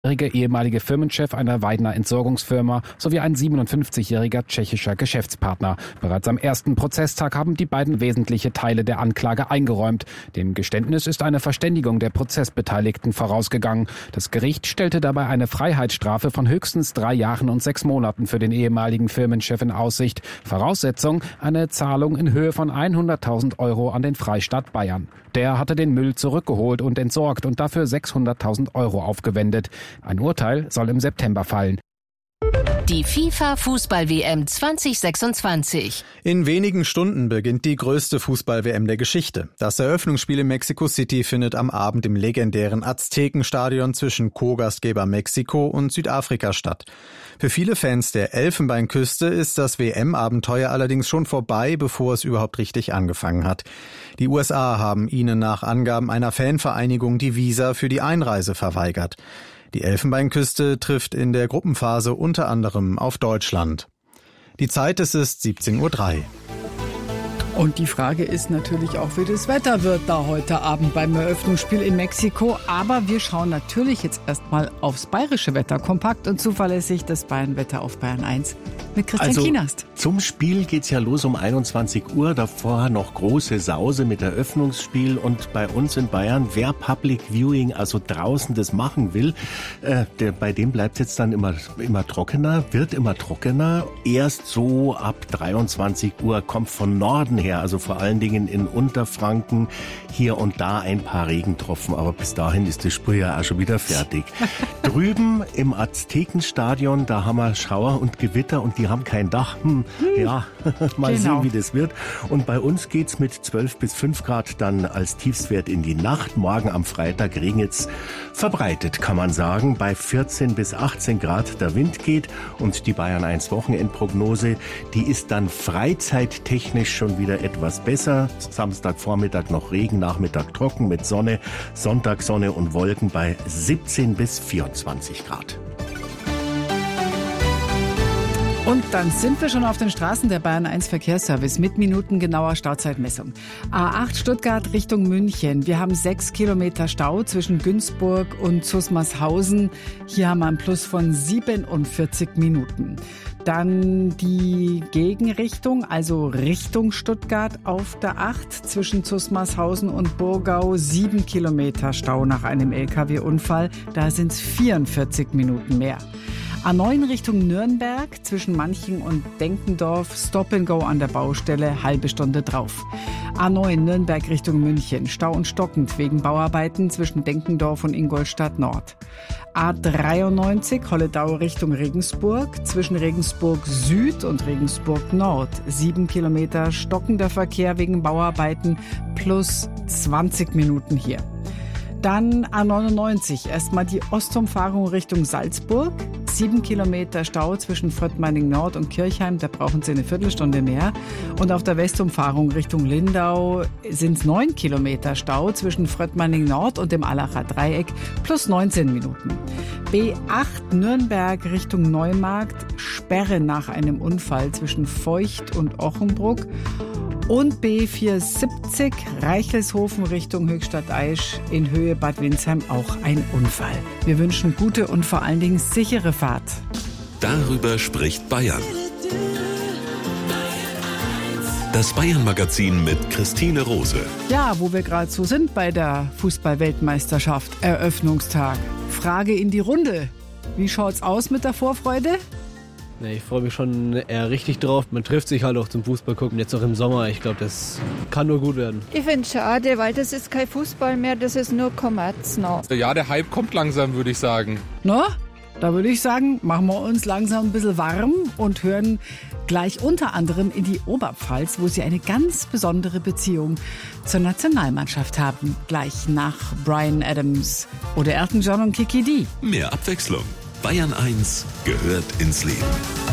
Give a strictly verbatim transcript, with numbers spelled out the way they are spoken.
ehemalige Firmenchef einer Weidner Entsorgungsfirma sowie ein siebenundfünfzigjähriger tschechischer Geschäftspartner. Bereits am ersten Prozesstag haben die beiden wesentliche Teile der Anklage eingeräumt. Dem Geständnis ist eine Verständigung der Prozessbeteiligten vorausgegangen. Das Gericht stellte dabei eine Freiheitsstrafe von höchstens drei Jahren und sechs Monaten für den ehemaligen Firmenchef in Aussicht. Voraussetzung: eine Zahlung in Höhe von hunderttausend Euro an den Freistaat Bayern. Der hatte den Müll zurückgeholt und entsorgt und dafür sechshunderttausend Euro aufgewendet. Ein Urteil soll im September fallen. Die FIFA-Fußball-W M zwanzig sechsundzwanzig. In wenigen Stunden beginnt die größte Fußball-W M der Geschichte. Das Eröffnungsspiel in Mexico City findet am Abend im legendären Aztekenstadion zwischen Co-Gastgeber Mexiko und Südafrika statt. Für viele Fans der Elfenbeinküste ist das W M-Abenteuer allerdings schon vorbei, bevor es überhaupt richtig angefangen hat. Die U S A haben ihnen nach Angaben einer Fanvereinigung die Visa für die Einreise verweigert. Die Elfenbeinküste trifft in der Gruppenphase unter anderem auf Deutschland. Die Zeit ist es siebzehn Uhr drei. Und die Frage ist natürlich auch, wie das Wetter wird da heute Abend beim Eröffnungsspiel in Mexiko. Aber wir schauen natürlich jetzt erstmal aufs bayerische Wetter. Kompakt und zuverlässig das Bayernwetter auf Bayern eins mit Christian also, Kienast. Zum Spiel geht's ja los um einundzwanzig Uhr. Davor noch große Sause mit Eröffnungsspiel. Und bei uns in Bayern, wer Public Viewing, also draußen das machen will, äh, der, bei dem bleibt jetzt dann immer, immer trockener, wird immer trockener. Erst so ab dreiundzwanzig Uhr kommt von Norden her, also vor allen Dingen in Unterfranken, hier und da ein paar Regentropfen, aber bis dahin ist das Spiel ja auch schon wieder fertig. Drüben im Aztekenstadion, da haben wir Schauer und Gewitter und die haben kein Dach. Hm, ja, mal Genau. sehen, wie das wird. Und bei uns geht's mit zwölf bis fünf Grad dann als Tiefstwert in die Nacht. Morgen am Freitag regnet's verbreitet, kann man sagen, bei vierzehn bis achtzehn Grad. Der Wind geht und die Bayern eins Wochenendprognose, die ist dann freizeittechnisch schon wieder etwas besser. Samstagvormittag noch Regen, Nachmittag trocken mit Sonne, Sonntag Sonne und Wolken bei siebzehn bis vierundzwanzig Grad. Und dann sind wir schon auf den Straßen der Bayern eins Verkehrsservice mit minutengenauer Stauzeitmessung. A acht Stuttgart Richtung München. Wir haben sechs Kilometer Stau zwischen Günzburg und Zusmarshausen. Hier haben wir einen Plus von siebenundvierzig Minuten. Dann die Gegenrichtung, also Richtung Stuttgart auf der acht zwischen Zusmarshausen und Burgau. Sieben Kilometer Stau nach einem L K W-Unfall. Da sind es vierundvierzig Minuten mehr. A neun Richtung Nürnberg, zwischen Manching und Denkendorf, Stop and Go an der Baustelle, halbe Stunde drauf. A neun Nürnberg Richtung München, Stau und stockend wegen Bauarbeiten zwischen Denkendorf und Ingolstadt Nord. A dreiundneunzig Holledau Richtung Regensburg, zwischen Regensburg Süd und Regensburg Nord. Sieben Kilometer stockender Verkehr wegen Bauarbeiten plus zwanzig Minuten hier. Dann A neunundneunzig, erstmal die Ostumfahrung Richtung Salzburg. Sieben Kilometer Stau zwischen Fröttmeining Nord und Kirchheim, da brauchen Sie eine Viertelstunde mehr. Und auf der Westumfahrung Richtung Lindau sind es neun Kilometer Stau zwischen Fröttmeining Nord und dem Allacher Dreieck plus neunzehn Minuten. B acht Nürnberg Richtung Neumarkt, Sperre nach einem Unfall zwischen Feucht und Ochenbruck. Und B vierhundertsiebzig Reichelshofen Richtung Höchstadt-Aisch in Höhe Bad Windsheim auch ein Unfall. Wir wünschen gute und vor allen Dingen sichere Fahrt. Darüber spricht Bayern. Das Bayern-Magazin mit Christine Rose. Ja, wo wir gerade so sind bei der Fußball-Weltmeisterschaft, Eröffnungstag. Frage in die Runde. Wie schaut's aus mit der Vorfreude? Nee, ich freue mich schon eher richtig drauf. Man trifft sich halt auch zum Fußball gucken, jetzt auch im Sommer. Ich glaube, das kann nur gut werden. Ich finde es schade, weil das ist kein Fußball mehr, das ist nur Kommerz noch. Ja, der Hype kommt langsam, würde ich sagen. Na, da würde ich sagen, machen wir uns langsam ein bisschen warm und hören gleich unter anderem in die Oberpfalz, wo sie eine ganz besondere Beziehung zur Nationalmannschaft haben. Gleich nach Bryan Adams oder Elton John und Kiki D. Mehr Abwechslung. Bayern eins gehört ins Leben.